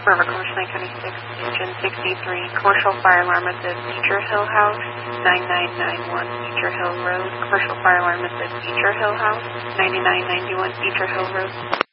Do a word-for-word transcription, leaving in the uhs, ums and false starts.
River Commercial nine twenty-six, engine sixty-three, commercial fire alarm at the Beecher Hill House, nine nine nine one Beecher Hill Road, commercial fire alarm at the Beecher Hill House, ninety-nine ninety-one Beecher Hill Road.